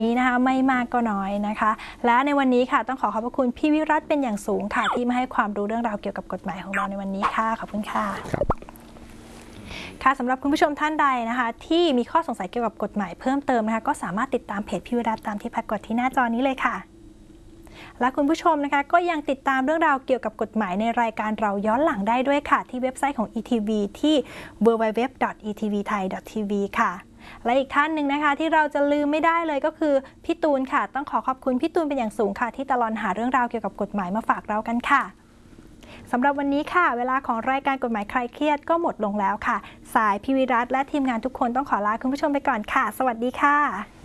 นี้นะคะไม่มากก็น้อยนะคะและในวันนี้ค่ะต้องขอบพระคุณพี่วิรัตเป็นอย่างสูงค่ะที่มาให้ความรู้เรื่องราวเกี่ยวกับกฎหมายของเราในวันนี้ค่ะขอบคุณค่ะค่ะสำหรับคุณผู้ชมท่านใดนะคะที่มีข้อสงสัยเกี่ยวกับกฎหมายเพิ่มเติมนะคะก็สามารถติดตามเพจพี่วิรัตตามที่ปรากฏที่หน้าจอนี้เลยค่ะและคุณผู้ชมนะคะก็ยังติดตามเรื่องราวเกี่ยวกับกฎหมายในรายการเราย้อนหลังได้ด้วยค่ะที่เว็บไซต์ของ ETV ที่ www.etvthai.tv ค่ะและอีกท่านหนึ่งนะคะที่เราจะลืมไม่ได้เลยก็คือพี่ตูนค่ะต้องขอบคุณพี่ตูนเป็นอย่างสูงค่ะที่ตลอดหาเรื่องราวเกี่ยวกับกฎหมายมาฝากเรากันค่ะสำหรับวันนี้ค่ะเวลาของรายการกฎหมายคลายเครียดก็หมดลงแล้วค่ะสายพี่วิรัตและทีมงานทุกคนต้องขอลาคุณผู้ชมไปก่อนค่ะสวัสดีค่ะ